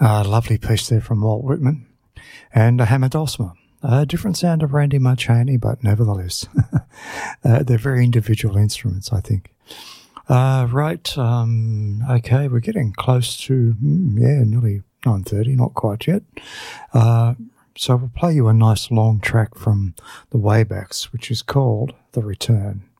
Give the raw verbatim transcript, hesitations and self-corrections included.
Uh, lovely piece there from Walt Whitman. And a hammer dulcimer. A different sound of Randy Marchani, but nevertheless, uh, they're very individual instruments, I think. Uh, right, um, okay, we're getting close to, mm, yeah, nearly nine thirty, not quite yet. Uh, so we'll play you a nice long track from the Waybacks, which is called The Return.